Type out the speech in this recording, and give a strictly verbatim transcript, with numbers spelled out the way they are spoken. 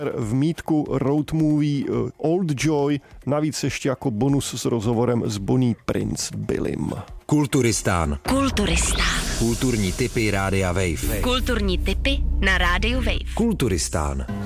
v mítku road movie Old Joy, navíc ještě jako bonus s rozhovorem s Bonnie Prince Billym. Kulturistán. Kulturistán. Kulturní tipy Rádia Wave. Kulturní tipy na Rádiu Wave. Kulturistán.